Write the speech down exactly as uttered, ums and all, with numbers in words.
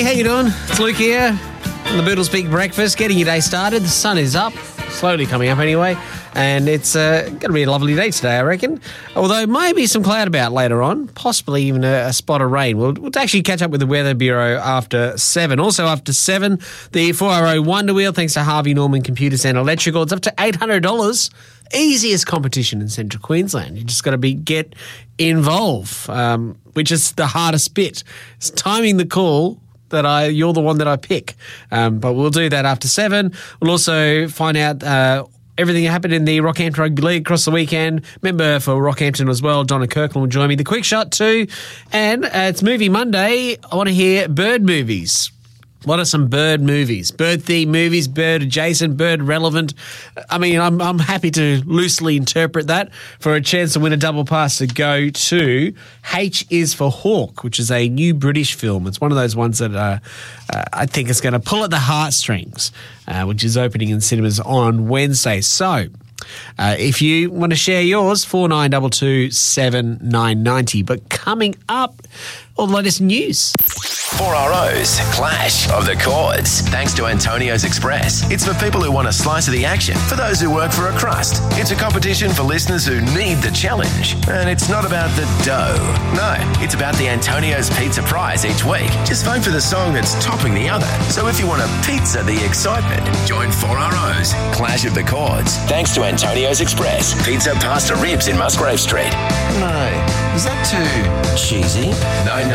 how you doing? It's Luke here on the Boodles Peak Breakfast, getting your day started. The sun is up, slowly coming up anyway, and it's uh, going to be a lovely day today, I reckon. Although maybe some cloud about later on, possibly even a, a spot of rain. We'll, we'll actually catch up with the Weather Bureau after seven. Also after seven, the four R O Wonder Wheel, thanks to Harvey Norman Computers and Electrical. It's up to eight hundred dollars. Easiest competition in Central Queensland. You just got to be get involved, um, which is the hardest bit. It's timing the call that I you're the one that I pick. Um, but we'll do that after seven. We'll also find out uh, everything that happened in the Rockhampton Rugby League across the weekend. Member for Rockhampton as well, Donna Kirkland, will join me. The Quick Shot too. And uh, it's Movie Monday. I want to hear bird movies. What are some bird movies? Bird-themed movies, bird-adjacent, bird-relevant. I mean, I'm I'm happy to loosely interpret that for a chance to win a double pass to go to H is for Hawk, which is a new British film. It's one of those ones that uh, uh, I think is going to pull at the heartstrings, uh, which is opening in cinemas on Wednesday. So, Uh, if you want to share yours, four nine two two, seven nine nine zero. But coming up, all the latest news. four R O's Clash of the Chords. Thanks to Antonio's Express. It's for people who want a slice of the action, for those who work for a crust. It's a competition for listeners who need the challenge. And it's not about the dough. No, it's about the Antonio's Pizza Prize each week. Just vote for the song that's topping the other. So if you want a pizza the excitement, join four R O's Clash of the Chords. Thanks to Antonio's Express. Pizza, pasta, ribs in Musgrave Street. No, is that too cheesy? No, no.